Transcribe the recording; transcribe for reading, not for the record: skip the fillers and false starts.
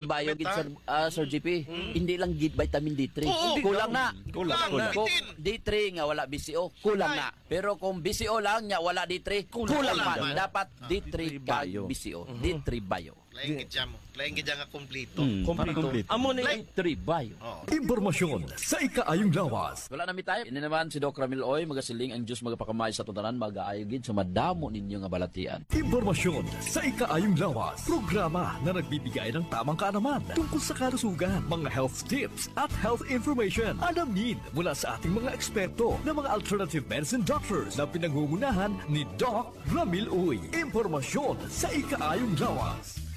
bayo gid Sir, Sir GP. Hindi lang gid vitamin D3. Oo. Kulang na. Kulang na. Kung D3 nga wala BCO, kulang na. Pero kung BCO lang nya wala D3, kulang pa. man. Dapat D3 kag Bio. BCO. D3 Bio. Lain gid mo. Lain gid nga kompleto. Kompleto. Amo ni D3 Bio. Oh. Impormasyon sa ikaayong lawas. Wala na mi tayo. Ini naman si Doc Ramil Oy, magasiling ang Diyos magapakamay sa tutanan, mag-aayo gid sa madamo ninyo nga balatian. Impormasyon sa ikaayong lawas. Programa na nagbibigay ng tamang kaalaman tungkol sa kalusugan, mga health tips at health information. Alamin mula sa ating mga eksperto na mga alternative medicine doctors na pinangungunahan ni Doc Ramil Uy. Impormasyon sa ikaayong lawas.